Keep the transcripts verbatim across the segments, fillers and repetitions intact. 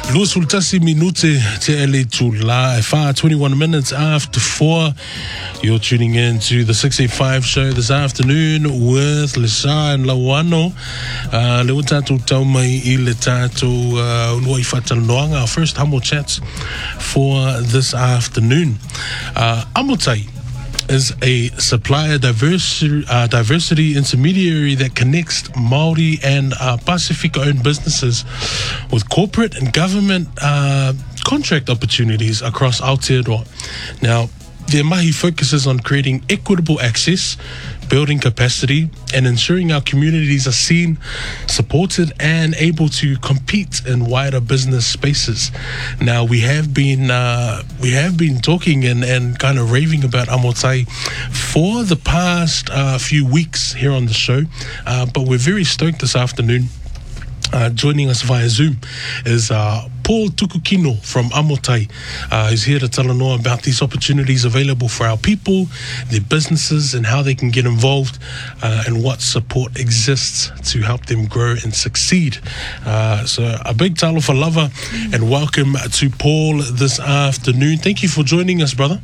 Luas ultasi minute te ele tula e twenty-one minutes after four. You're tuning in to the six eighty-five show this afternoon with Lisa and Lawano. Uh, le utatu tau mai I le tatu unua I whatalanoanga. Our first humble chats for this afternoon. Uh, Amotai is a supplier diversity, uh, diversity intermediary that connects Māori and uh, Pacifica-owned businesses with corporate and government uh, contract opportunities across Aotearoa. Now, their mahi focuses on creating equitable access, building capacity, and ensuring our communities are seen, supported, and able to compete in wider business spaces. Now, we have been uh, we have been talking and, and kind of raving about Amotai for the past uh, few weeks here on the show, uh, but we're very stoked this afternoon. Uh, joining us via Zoom is uh, Paul Tukukino from Amotai. Uh, who's here to tell us more about these opportunities available for our people, their businesses, and how they can get involved, uh, and what support exists to help them grow and succeed. Uh, so a big talo for lava, and welcome to Paul this afternoon. Thank you for joining us, brother.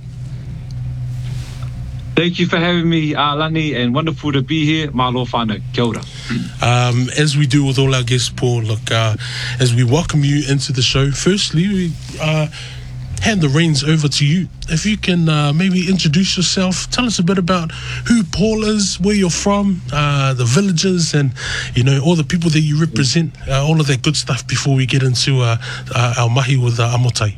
Thank you for having me, uh, Lani, and wonderful to be here. Malo whānau. Kia ora. Um, as we do with all our guests, Paul, look, uh, as we welcome you into the show, firstly, we uh, hand the reins over to you. If you can uh, maybe introduce yourself, tell us a bit about who Paul is, where you're from, uh, the villages, and, you know, all the people that you represent, uh, all of that good stuff before we get into uh, uh, our mahi with uh, Amotai.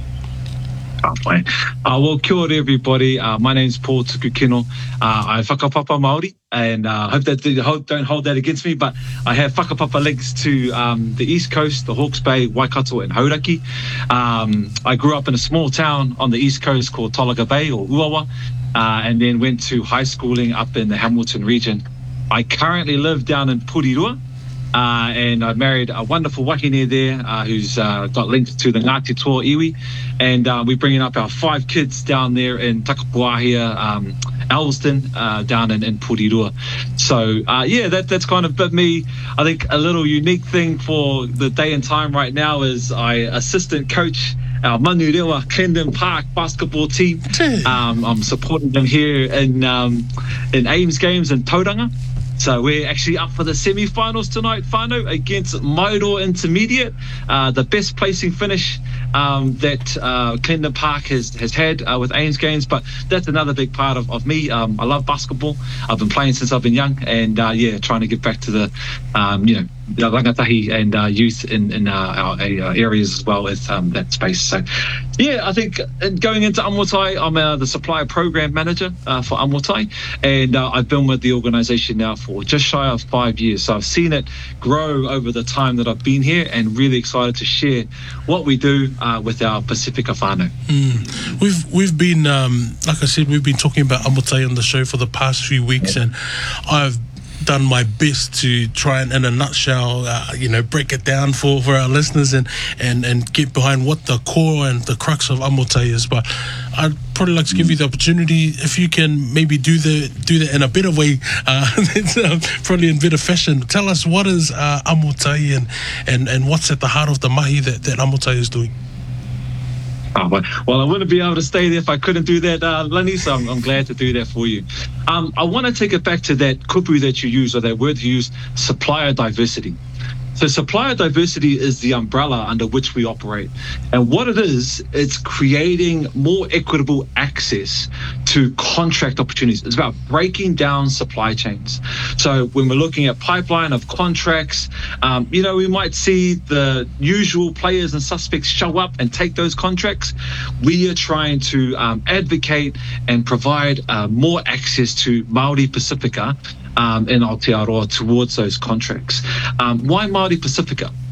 Uh, well, kia ora everybody. Uh, my name's Paul Tukukino. Uh, I whakapapa Māori, and I uh, hope that they don't hold that against me, but I have whakapapa links to um, the East Coast, the Hawke's Bay, Waikato and Hauraki. Um, I grew up in a small town on the East Coast called Tolaga Bay or Uawa, uh, and then went to high schooling up in the Hamilton region. I currently live down in Purirua. Uh, and I married a wonderful wahine there uh, who's uh, got links to the Ngāti Toa Iwi, and uh, we're bringing up our five kids down there in Takapuahia, um, Alston, uh, down in, in Purirua. So uh, yeah, that, that's kind of bit me. I think a little unique thing for the day and time right now is I assistant coach our Manurewa Clendon Park basketball team. Um, I'm supporting them here in um, in Ames Games in Tauranga. So we're actually up for the semi-finals tonight, whānau, against Mairoa Intermediate, uh, the best placing finish um, that uh, Clendon Park has, has had uh, with Ames Games. But that's another big part of, of me. Um, I love basketball. I've been playing since I've been young, and uh, yeah, trying to get back to the, um, you know, the rangatahi and uh, youth in, in uh, our, our areas as well with um, that space. So yeah, I think going into Amotai, I'm uh, the supplier program manager uh, for Amotai, and uh, I've been with the organisation now for just shy of five years. So I've seen it grow over the time that I've been here, and really excited to share what we do uh, with our Pacifica whānau. Mm. We've we've been, um, like I said, we've been talking about Amotai on the show for the past few weeks, and I've done my best to try and, in a nutshell, uh, you know, break it down for, for our listeners and, and, and get behind what the core and the crux of Amotai is. But I'd probably like to give you the opportunity, if you can maybe do the do that in a better way, uh, uh, probably in better fashion. Tell us what is uh, Amotai and, and, and what's at the heart of the mahi that, that Amotai is doing. Oh, well, I wouldn't be able to stay there if I couldn't do that, uh, Lenny, so I'm, I'm glad to do that for you. Um, I want to take it back to that kupu that you use, or that word you use, supplier diversity. So supplier diversity is the umbrella under which we operate. And what it is, it's creating more equitable access to contract opportunities. It's about breaking down supply chains. So when we're looking at pipeline of contracts, um, you know, we might see the usual players and suspects show up and take those contracts. We are trying to um, advocate and provide uh, more access to Māori Pacifica Um, in Aotearoa towards those contracts. Um, why Māori Pacifica?